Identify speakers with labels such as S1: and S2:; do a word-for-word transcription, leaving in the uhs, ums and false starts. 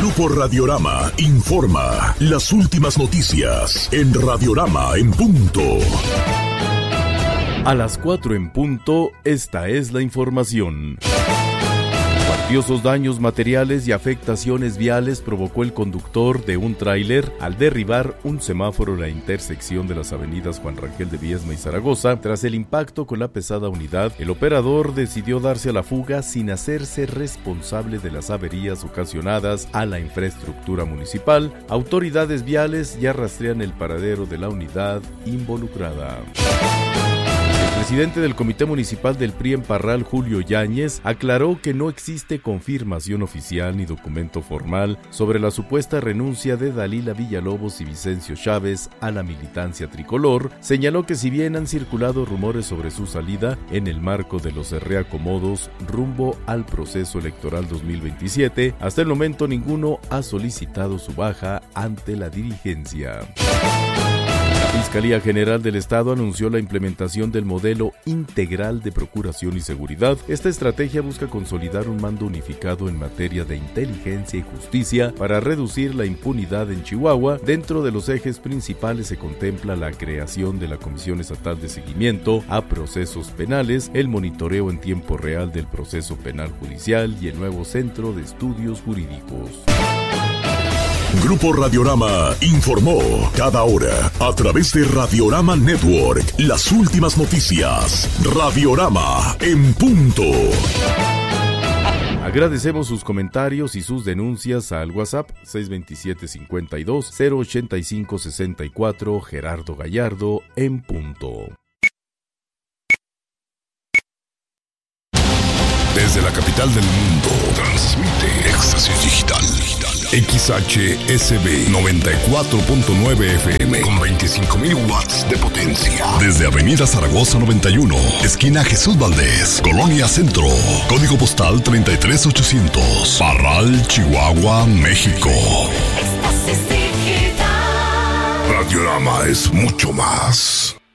S1: Grupo Radiorama informa las últimas noticias en Radiorama en punto.
S2: A las cuatro en punto, esta es la información. Cuantiosos daños materiales y afectaciones viales provocó el conductor de un tráiler al derribar un semáforo en la intersección de las avenidas Juan Rangel de Viesma y Zaragoza. Tras el impacto con la pesada unidad, el operador decidió darse a la fuga sin hacerse responsable de las averías ocasionadas a la infraestructura municipal. Autoridades viales ya rastrean el paradero de la unidad involucrada. El presidente del Comité Municipal del P R I en Parral, Julio Yáñez, aclaró que no existe confirmación oficial ni documento formal sobre la supuesta renuncia de Dalila Villalobos y Vicencio Chávez a la militancia tricolor. Señaló que si bien han circulado rumores sobre su salida en el marco de los reacomodos rumbo al proceso electoral dos mil veintisiete, hasta el momento ninguno ha solicitado su baja ante la dirigencia. La Fiscalía General del Estado anunció la implementación del modelo integral de procuración y seguridad. Esta estrategia busca consolidar un mando unificado en materia de inteligencia y justicia para reducir la impunidad en Chihuahua. Dentro de los ejes principales se contempla la creación de la Comisión Estatal de Seguimiento a Procesos Penales, el monitoreo en tiempo real del proceso penal judicial y el nuevo Centro de Estudios Jurídicos.
S1: Grupo Radiorama informó cada hora a través de Radiorama Network las últimas noticias. Radiorama en punto.
S2: Agradecemos sus comentarios y sus denuncias al WhatsApp seis dos siete, cinco dos, cero ocho cinco, seis cuatro, Gerardo Gallardo en punto.
S1: Desde la capital del mundo, transmite Éxtasis Digital. X H S B noventa y cuatro punto nueve F M con veinticinco mil watts de potencia. Desde Avenida Zaragoza noventa y uno, esquina Jesús Valdés, Colonia Centro. Código postal treinta y tres ochocientos. Parral, Chihuahua, México. Éxtasis Digital. Radiorama es mucho más.